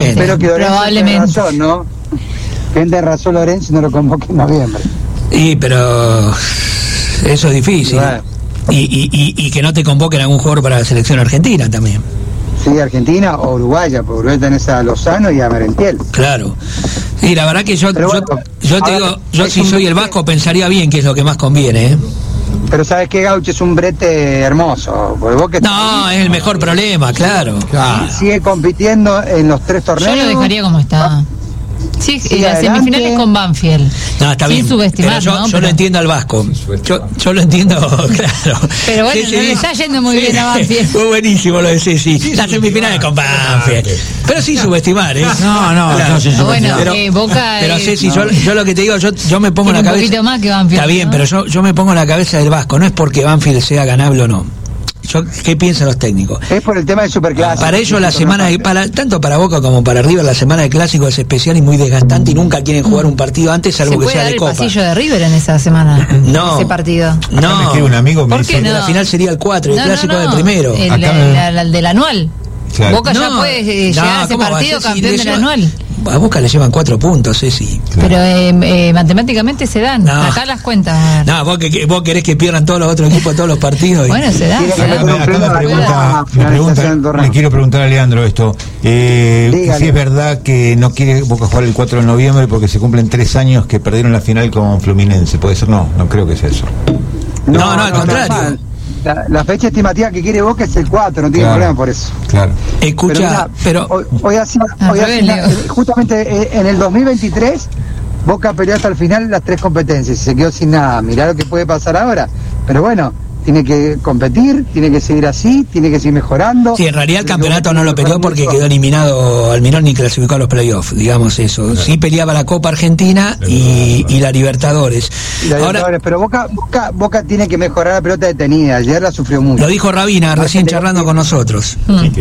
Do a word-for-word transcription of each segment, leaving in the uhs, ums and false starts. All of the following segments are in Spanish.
Probablemente. Pero que Lorenzo Probablemente. tiene razón, ¿no? Que entre razón Lorenzo y no lo convoque en noviembre. Y, pero eso es difícil. Bueno. Y, y, y, y que no te convoquen a algún jugador para la selección argentina también. Sí, Argentina o Uruguaya, porque Uruguay tenés a Lozano y a Merentiel. Claro. Y la verdad que yo, Pero yo, bueno, yo te ahora, digo, yo es si un- soy el Vasco pensaría bien qué es lo que más conviene, ¿eh? Pero sabes que Gaucho es un brete hermoso. Porque vos que No, es el mejor problema, claro. Claro. sigue compitiendo en los tres Yo torneos. lo dejaría como está. Sí, Sí, y las adelante. semifinales con Banfield. No, está Sin bien. subestimar, Pero yo, ¿no? yo Pero- lo entiendo al Vasco. Yo, yo lo entiendo, claro. Pero bueno, no le está yendo muy bien a Banfield. Fue buenísimo lo de Ceci. Las semifinales con Banfield. Pero sin subestimar, ¿eh? No, no, Claro. no, sin Ah, bueno, subestimar. Pero, eh, Boca, pero eh, Ceci, no. yo, yo lo que te digo, yo, yo me pongo en Tiene la un cabeza. poquito más que Banfield, Está bien, ¿no? pero yo, yo me pongo en la cabeza del Vasco. No es porque Banfield sea ganable o no. Yo, ¿qué piensan los técnicos? Es por el tema del superclásico. Para ellos la semana de, para, tanto para Boca como para River, la semana de clásico es especial y muy desgastante y nunca quieren jugar un partido antes, ¿Se salvo que puede sea dar de el Copa. pasillo de River en esa semana? No. Ese partido. Acá me No, escribe un amigo, me ¿Por dice, qué no? la final sería el cuatro y el No, no, clásico no. del primero. El, Acá el- me- el- el del anual. Claro. Boca ya No, puede eh, no, llegar a ese ¿cómo va a partido ser si campeón le del lleva- anual. A Boca le llevan cuatro puntos, Ceci. Pero eh, eh, matemáticamente se dan. No. Acá las cuentas. No, vos, que, que- vos querés que pierdan todos los otros equipos todos los partidos. y- Bueno, se dan. Tiene se que dan. Acá me, acá me Pero pregunta, me, finalización pregunta del torneo. le quiero preguntar a Leandro esto. Eh, Dígale. si es verdad que no quiere Boca jugar el cuatro de noviembre porque se cumplen tres años que perdieron la final con Fluminense. ¿Puede ser? No, no creo que sea eso. No, no, al contrario. La, la fecha estimativa que quiere Boca es el cuatro, no tiene Claro. problema por eso. Claro. Escucha, mirá, pero, hoy, hoy así, Ah, hoy así, Rebelio. eh, justamente eh, en el dos mil veintitrés Boca peleó hasta el final las tres competencias y se quedó sin nada. Mirá lo que puede pasar ahora. Pero bueno, tiene que competir, tiene que seguir así, tiene que seguir mejorando. sí, en realidad el Pero campeonato no lo peleó porque quedó eliminado Almirón ni clasificó a los playoffs, digamos eso. Sí peleaba la Copa Argentina y, y la Libertadores. Y la Ahora, Libertadores, pero Boca, Boca, Boca tiene que mejorar la pelota detenida. Ayer la sufrió mucho. lo dijo Rabina recién charlando con nosotros. Mm. Sí.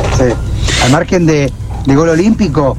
Al margen de, de gol olímpico,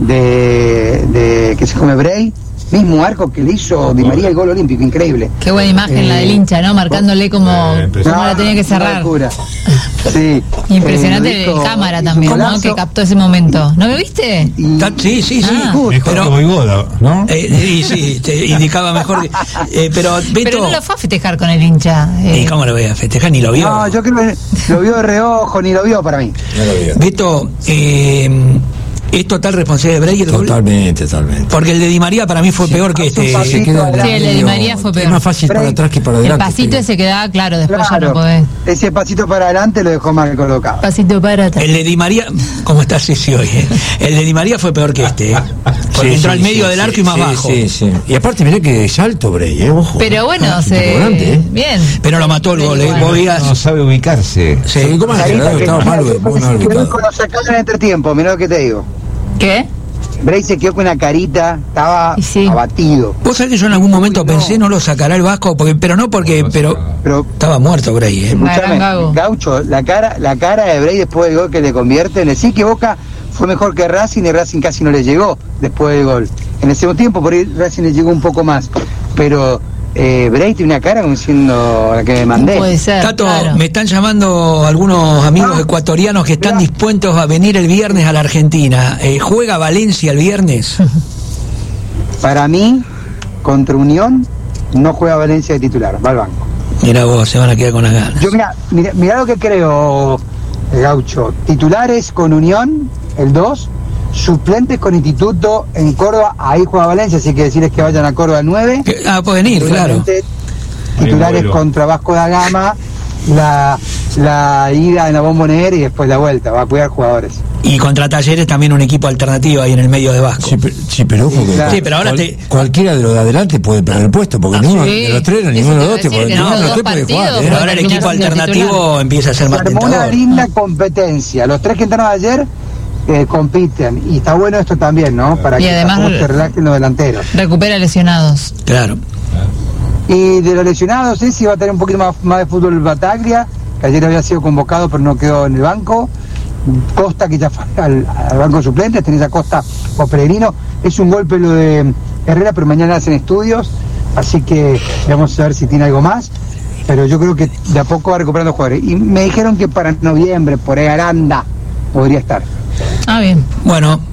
de, de que se come Bray, mismo arco que le hizo Di María el gol olímpico, increíble. Qué buena imagen Eh, la del hincha, ¿no? Marcándole como, Eh, como No, la tenía que una cerrar. locura. Sí. Impresionante Eh, el hizo- cámara hizo también, un ¿no? golazo Que captó ese momento. ¿No me viste? y- Ta- Sí, sí, sí. Ah. Mejor que Pero, Voivoda, ¿no? eh, y sí, te indicaba mejor. que- eh, pero, Beto, Pero no lo fue a festejar con el hincha. eh. ¿y cómo lo voy a festejar? Ni lo vio. No, yo creo que lo vio de reojo, ni lo vio para mí. No lo veo. Beto, eh, ¿es total responsabilidad de Bray el gol? Totalmente, totalmente. Porque el de Di María para mí fue peor que este. pasito Se queda adelante. Sí, el de Di María fue Es peor. más fácil para Break. atrás que para El adelante. pasito pero- ese quedaba claro, después ya Claro, no podés. ese pasito para adelante lo dejó mal colocado. Pasito para atrás. El de Di María, ¿cómo está Ceci hoy? eh? El de Di María fue peor que este, ¿eh? Porque Sí, entró sí, al medio sí, del sí, arco y más sí, bajo. Sí, sí. Y aparte, mirá que es alto, Bray, ¿eh? Ojo. Pero bueno, Es se... impresionante, ¿eh? Bien. Pero lo mató el gol, ¿eh? Bueno. Vos veías- No sabe ubicarse. Sí. Se ubicó mal, Carita, claro, que estaba mal, se muy mal quedó ubicado. con los sacados en el entretiempo, mirá lo que te digo. ¿Qué? Bray se quedó con una carita, estaba Y sí. abatido. Vos sabés que yo en algún momento No. pensé no lo sacará el Vasco, porque, pero no porque, pero Pero estaba muerto Bray, ¿eh? Gran escúchame, Gago. Gaucho, la cara, la cara de Bray después del gol que le convierte en decir que Boca fue mejor que Racing y Racing casi no le llegó después del gol. En el segundo tiempo por ahí Racing le llegó un poco más, pero eh, Bray tiene una cara como diciendo la que me mandé. Puede ser. Tato, claro. me están llamando algunos amigos Ah, ecuatorianos que están mirá. dispuestos a venir el viernes a la Argentina. Eh, ¿Juega Valencia el viernes? Para mí, contra Unión, no juega Valencia de titular, va al banco. Mira vos, se van a quedar con las ganas. Yo mira, mira, mira lo que creo, Gaucho. Titulares con Unión, el dos, suplentes con Instituto en Córdoba, ahí juega Valencia, así que decirles que vayan a Córdoba el nueve. Que- Ah, pueden ir, claro. Seguramente Titulares vuelo. contra Vasco da Gama, la, la ida en la Bombonera y después la vuelta, va a cuidar jugadores. Y contra Talleres también un equipo alternativo ahí en el medio de Vasco. Sí, pero, sí, pero ojo que Claro. Sí, pero ahora cual- te- cualquiera de los de adelante puede perder el puesto, porque Ah, ninguno sí. de los tres, Eso ninguno de te los iba dos, a decir, te puede- que ninguno de no, los tres dos puede jugar. partidos, ¿eh? Pero ahora el terminar equipo siendo alternativo empieza a ser Se más armó una tentador. linda competencia. Los tres que entraron ayer eh, compiten. Y está bueno esto también, ¿no? Para Y que además- tampoco se relajen los delanteros. Recupera lesionados. Claro. Y de los lesionados, sí, sí va a tener un poquito más, más de fútbol Bataglia, que ayer había sido convocado pero no quedó en el banco. Costa, que ya fue al, al banco suplente, tenés a Costa o Peregrino. Es un golpe lo de Herrera, pero mañana hacen estudios, así que vamos a ver si tiene algo más. Pero yo creo que de a poco va recuperando jugadores. Y me dijeron que para noviembre, por ahí Aranda, podría estar. Ah, bien. Bueno.